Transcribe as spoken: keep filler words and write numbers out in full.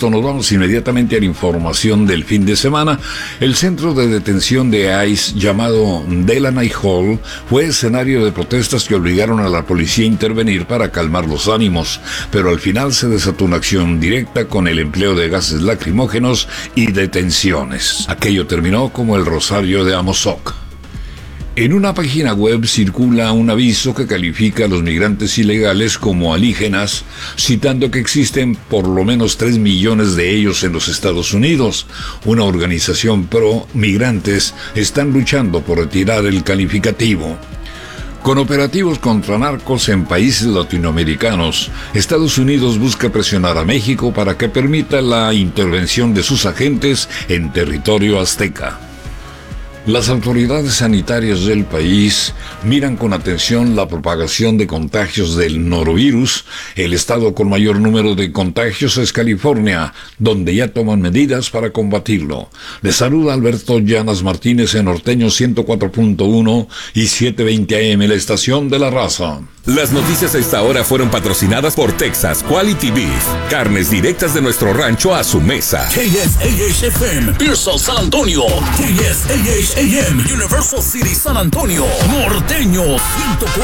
esto nos vamos inmediatamente a la información del fin de semana. El centro de detención de ICE llamado Delaney Hall fue escenario de protestas que obligaron a la policía a intervenir para calmar los ánimos, pero al final se desató una acción directa con el empleo de gases lacrimógenos y detenciones. Aquello terminó como el Rosario de Amozoc. En una página web circula un aviso que califica a los migrantes ilegales como alígenas, citando que existen por lo menos tres millones de ellos en los Estados Unidos. Una organización pro migrantes están luchando por retirar el calificativo. Con operativos contra narcos en países latinoamericanos, Estados Unidos busca presionar a México para que permita la intervención de sus agentes en territorio azteca. Las autoridades sanitarias del país miran con atención la propagación de contagios del norovirus. El estado con mayor número de contagios es California, donde ya toman medidas para combatirlo. Les saluda Alberto Llanas Martínez en Norteño ciento cuatro punto uno y setecientos veinte A M, la estación de la raza. Las noticias a esta hora fueron patrocinadas por Texas Quality Beef. Carnes directas de nuestro rancho a su mesa. K S A H F M, Pearsall, San Antonio. K S A H A M, Universal City, San Antonio. Norteño ciento cuatro.